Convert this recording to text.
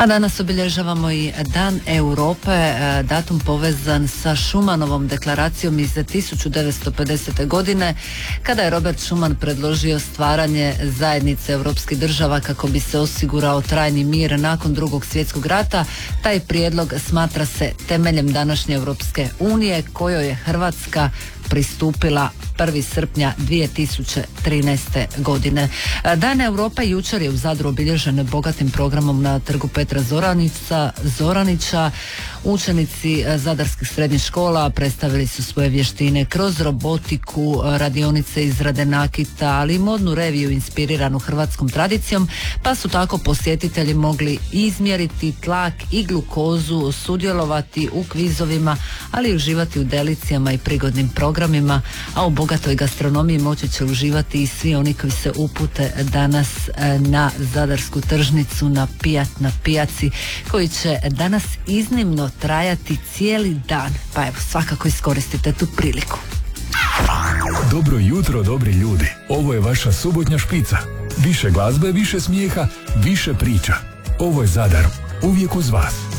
A danas obilježavamo i Dan Europe, datum povezan sa Schumanovom deklaracijom iz 1950. godine, kada je Robert Schuman predložio stvaranje zajednice europskih država kako bi se osigurao trajni mir nakon Drugog svjetskog rata. Taj prijedlog smatra se temeljem današnje Europske unije, kojoj je Hrvatska pristupila 1. srpnja 2013. godine. Dan Europe jučer je u Zadru obilježen bogatim programom na trgu Petra Zoranića. Učenici zadarskih srednjih škola predstavili su svoje vještine kroz robotiku, radionice izrade nakita, ali i modnu reviju inspiriranu hrvatskom tradicijom, pa su tako posjetitelji mogli izmjeriti tlak i glukozu, sudjelovati u kvizovima, ali i uživati u delicijama i prigodnim programima, a u bogatoj gastronomiji moći će uživati i svi oni koji se upute danas na zadarsku tržnicu, na Pijat na pijaci, koji će danas iznimno trajati cijeli dan. Pa evo, svakako iskoristite tu priliku. Dobro jutro, dobri ljudi. Ovo je vaša subotnja špica. Više glazbe, više smijeha, više priča. Ovo je Zadar. Uvijek uz vas.